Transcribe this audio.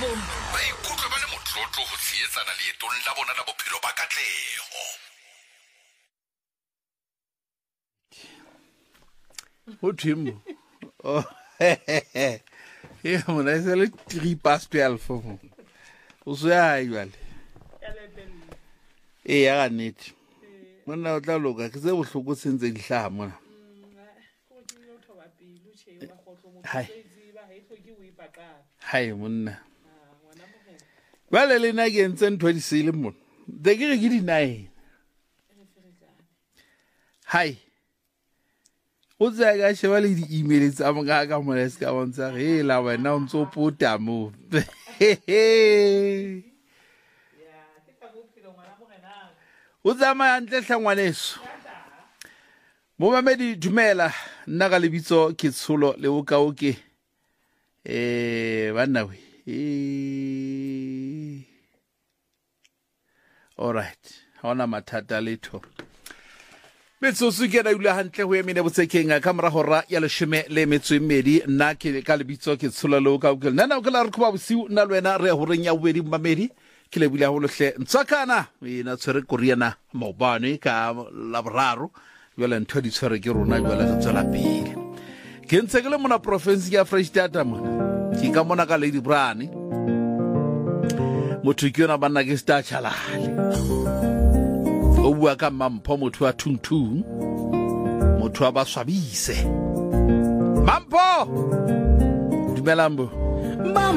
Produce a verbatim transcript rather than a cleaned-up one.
ba ikutlwa ba le motlotlo go tsietsana leetong la bona la bophelo ba katlego. Ho thimo. Oh. Yeah, mona e se le three past twelve. O se ai jwale. E ya ga nnete. Mona o tla loka ke se bohloko sentse di hlaha mona. Hai. Hai monna. Vale le na ke ntse ntho di sele mona. De ke re ke di nine. Hai. O tsa ga sheba le di email tsa mga ka mona se ka bontsha re la wena o ntso puta mo. O tsamaya ntle hlangwaneso. Mo mamedi dumela nna ga lebitso ke tsholo le o ka o ke eh bana we eh all right hona mathata letho Metsosu ke ra ula hantle ho emene botsekeng ka mora hora ya leshome le metso e mmedi nna ke ka lebitso ke tsholo le o ka o ke nna o ke la re khoba bosiu nna le wena re ho reng ya bobedi mamedi ke le bula ho lohle ntsakana ina tsere koriana maobane ka labraro jwale ntho di tshwere ke rona jwale re tsela pele ke ntse ke le mona province ya Freystata mona ke ka mona ka Lady Brani motho ke yona bana ke sta chalale o bua ka Mampho motho wa thunthung motho wa baswabise Mampho dumelambo